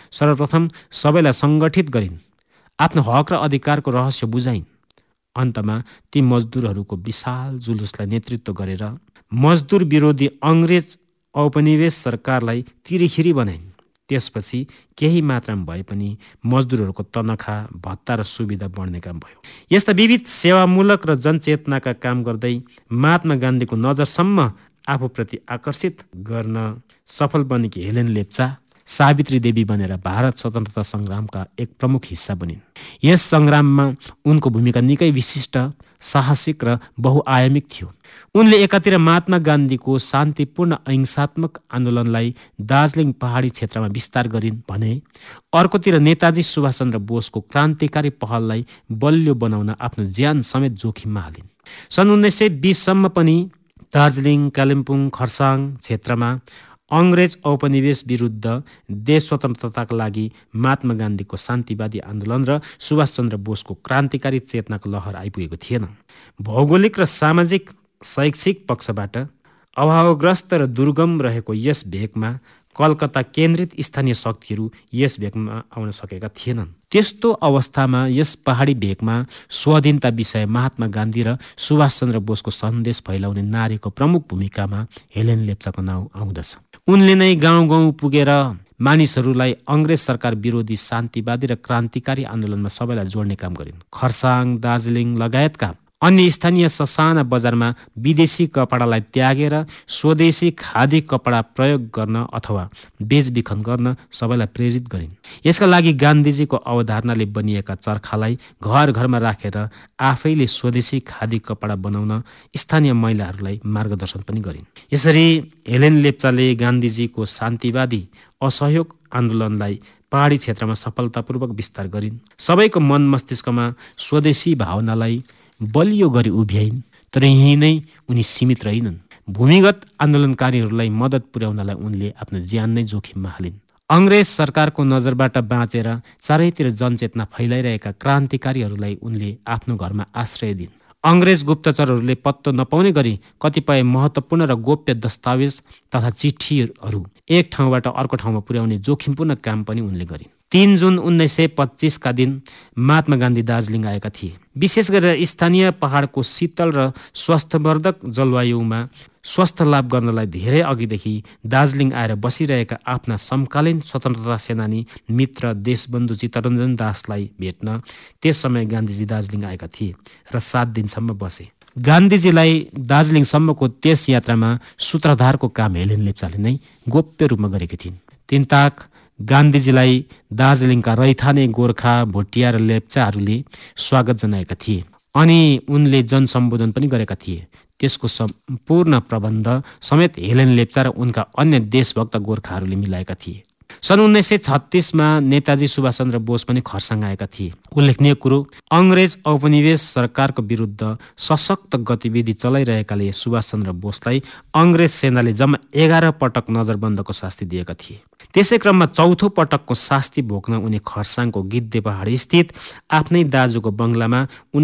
सर्वप्रथम सबैलाई सङ्गठित गरिन्, आफ्नो हक र अधिकारको रहस्य बुझाइन्। अन्तमा ती मजदुरहरूको विशाल जुलुसलाई नेतृत्व गरेर मजदुर विरोधी अङ्ग्रेज औपनिवेश सरकारलाई तिरिखिरी बनाइन्। त्यसपछि केही मात्रामा भए पनि मजदुरहरूको तनखा, भत्ता र सुविधा बढ्ने काम भयो। यस्ता विविध सेवामूलक र जनचेतनाका काम गर्दै महात्मा गान्धीको नजरसम्म आफूप्रति आकर्षित गर्न सफल बनेकी हेलेन लेप्चा सावित्री देवी बनेर भारत स्वतन्त्रता सङ्ग्रामका एक प्रमुख हिस्सा बनिन्। यस सङ्ग्राममा उनको भूमिका निकै विशिष्ट, साहसिक र बहुआयामिक थियो। उनले एकातिर महात्मा गान्धीको शान्तिपूर्ण अहिंसात्मक आन्दोलनलाई दार्जिलिङ पहाडी क्षेत्रमा विस्तार गरिन् भने अर्कोतिर नेताजी सुभाषचन्द्र बोसको क्रान्तिकारी पहललाई बलियो बनाउन आफ्नो ज्यान समेत जोखिममा हालिन्। सन् 1920सम्म पनि दार्जिलिङ, कालिम्पोङ, खरसाङ क्षेत्रमा अङ्ग्रेज औपनिवेश विरुद्ध देश स्वतन्त्रताका लागि महात्मा गान्धीको शान्तिवादी आन्दोलन र सुभाषचन्द्र बोसको क्रान्तिकारी चेतनाको लहर आइपुगेको थिएन। भौगोलिक र सामाजिक शैक्षिक पक्षबाट अभावग्रस्त र दुर्गम रहेको यस भेगमा कलकत्ता केन्द्रित स्थानीय शक्तिहरू यस भेगमा आउन सकेका थिएनन्। त्यस्तो अवस्थामा यस पहाडी भेगमा स्वाधीनता विषय महात्मा गान्धी र सुभाषचन्द्र बोसको सन्देश फैलाउने नारीको प्रमुख भूमिकामा हेलेन लेप्चाको नाउँ आउँदछ। उनले नै गाउँ गाउँ पुगेर मानिसहरूलाई अङ्ग्रेज सरकार विरोधी शान्तिवादी र क्रान्तिकारी आन्दोलनमा सबैलाई जोड्ने काम गरिन्। खरसाङ, दार्जिलिङ लगायतका अन्य स्थानीय ससाना बजारमा विदेशी कपडालाई त्यागेर स्वदेशी खादी कपडा प्रयोग गर्न अथवा बेचबिखन गर्न सबैलाई प्रेरित गरिन्। यसका लागि गान्धीजीको अवधारणाले बनिएका चर्खालाई घर घरमा राखेर आफैले स्वदेशी खादी कपडा बनाउन स्थानीय महिलाहरूलाई मार्गदर्शन पनि गरिन्। यसरी हेलेन लेप्चाले गान्धीजीको शान्तिवादी असहयोग आन्दोलनलाई पहाडी क्षेत्रमा सफलतापूर्वक विस्तार गरिन्। सबैको मन मस्तिष्कमा स्वदेशी भावनालाई बलियो गरी उभ्याइन्। तर यही नै उनी सीमित रहिनन्। भूमिगत आन्दोलनकारीहरूलाई मद्दत पुर्याउनलाई उनले आफ्नो ज्यान नै जोखिममा हालिन्। अङ्ग्रेज सरकारको नजरबाट बाँचेर चारैतिर जनचेतना फैलाइरहेका क्रान्तिकारीहरूलाई उनले आफ्नो घरमा आश्रय दिन्। अङ्ग्रेज गुप्तचरहरूले पत्तो नपाउने गरी कतिपय महत्त्वपूर्ण र गोप्य दस्तावेज तथा चिठीहरू एक ठाउँबाट अर्को ठाउँमा पुर्याउने जोखिमपूर्ण काम पनि उनले गरिन्। 3 जुन 1925का दिन महात्मा गान्धी दार्जिलिङ आएका थिए। विशेष गरेर स्थानीय पहाडको शीतल र स्वास्थ्यवर्धक जलवायुमा स्वास्थ्य लाभ गर्नलाई धेरै अघिदेखि दार्जिलिङ आएर बसिरहेका आफ्ना समकालीन स्वतन्त्रता सेनानी मित्र देशबन्धु चित्तरञ्जन दासलाई भेट्न त्यस समय गान्धीजी दार्जिलिङ आएका थिए र 7 दिनसम्म बसे। गान्धीजीलाई दार्जिलिङसम्मको त्यस यात्रामा सूत्रधारको काम हेलेन लेप्चाले नै गोप्य रूपमा गरेकी थिइन्। तिनताक गान्धीजीलाई दार्जिलिङका रैथाने गोर्खा, भोटिया र लेप्चाहरूले स्वागत जनाएका थिए अनि उनले जनसम्बोधन पनि गरेका थिए। त्यसको सम्पूर्ण प्रबन्ध समेत हेलेन लेप्चा र उनका अन्य देशभक्त गोर्खाहरूले मिलाएका थिए। सन् 1936मा नेताजी सुभाषचन्द्र बोस पनि खरसाङ आएका थिए। उल्लेखनीय कुरो, अङ्ग्रेज औपनिवेश सरकारको विरुद्ध सशक्त गतिविधि चलाइरहेकाले सुभाषचन्द्र बोसलाई अङ्ग्रेज सेनाले जम्मा 11 पटक नजरबन्दको शास्ति दिएका थिए। त्यसै क्रममा चौथो पटकको शास्ति भोग्न उनी खरसाङको गिद्धे पहाडी स्थित आफ्नै दाजुको बङ्गलामा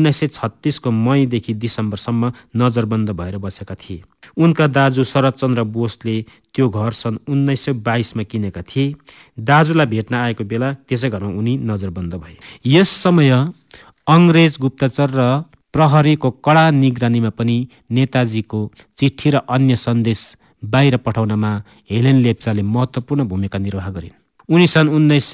1936को मईदेखि दिसम्बरसम्म नजरबन्द भएर बसेका थिए। उनका दाजु शरदचन्द्र बोसले त्यो घर सन् 1922मा किनेका थिए। दाजुलाई भेट्न आएको बेला त्यसै घरमा उनी नजरबन्द भए। यस समय अङ्ग्रेज गुप्तचर र प्रहरीको कडा निगरानीमा पनि नेताजीको चिठी र अन्य सन्देश बाहिर पठाउनमा हेलेन लेप्चाले महत्त्वपूर्ण भूमिका निर्वाह गरिन्। उनी सन्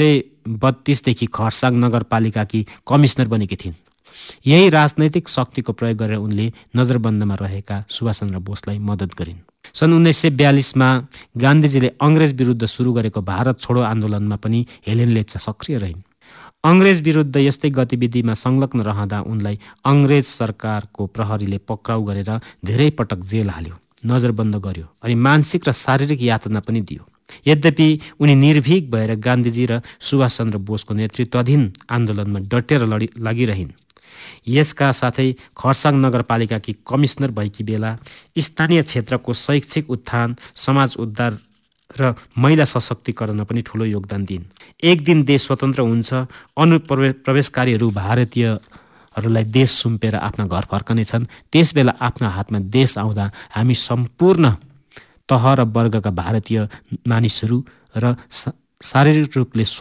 1932देखि खरसाङ नगरपालिकाकी कमिसनर बनेकी थिइन्। यही राजनैतिक शक्तिको प्रयोग गरेर उनले नजरबन्दमा रहेका सुभाषचन्द्र बोसलाई मद्दत गरिन्। सन् 1942मा गान्धीजीले अङ्ग्रेज विरुद्ध सुरु गरेको भारत छोडो आन्दोलनमा पनि हेलेन लेप्चा सक्रिय रहिन्। अङ्ग्रेज विरुद्ध यस्तै गतिविधिमा संलग्न रहँदा उनलाई अङ्ग्रेज सरकारको प्रहरीले पक्राउ गरेर धेरै पटक जेल हाल्यो, नजरबन्द गर्यो अनि मानसिक र शारीरिक यातना पनि दियो। यद्यपि उनी निर्भीक भएर गान्धीजी र सुभाषचन्द्र बोसको नेतृत्वाधीन आन्दोलनमा डटेर लागिरहिन्। यसका साथै खरसाङ नगरपालिकाकी कमिसनर भएकी बेला स्थानीय क्षेत्रको शैक्षिक उत्थान, समाज उद्धार र महिला सशक्तिकरणमा पनि ठुलो योगदान दिइन्। एक दिन देश स्वतन्त्र हुन्छ, अनुप्रवेशकारीहरू भारतीयहरूलाई देश सुम्पेर आफ्ना घर फर्कनेछन्। त्यसबेला आफ्ना हातमा देश आउँदा हामी सम्पूर्ण तह र वर्गका भारतीय मानिसहरू र शारीरिक रूपले